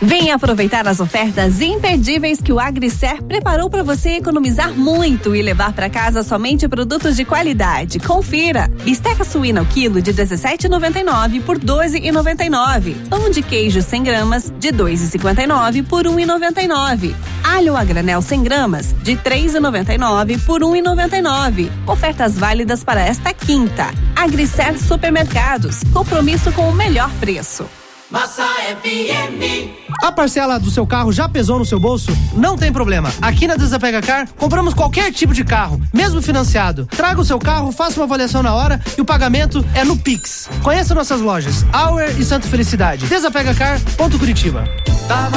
Venha aproveitar as ofertas imperdíveis que o Agricer preparou para você economizar muito e levar para casa somente produtos de qualidade. Confira! Bisteca suína o quilo de R$17,99 por R$12,99. Pão de queijo 100 gramas de R$2,59 por R$1,99. Alho a granel 100 gramas de R$3,99 por R$1,99. Ofertas válidas para esta quinta. Agricer Supermercados. Compromisso com o melhor preço. Massa FM. A parcela do seu carro já pesou no seu bolso? Não tem problema. Aqui na Desapega Car, compramos qualquer tipo de carro, mesmo financiado. Traga o seu carro, faça uma avaliação na hora e o pagamento é no Pix. Conheça nossas lojas, Auer e Santa Felicidade. Desapegacar.Curitiba.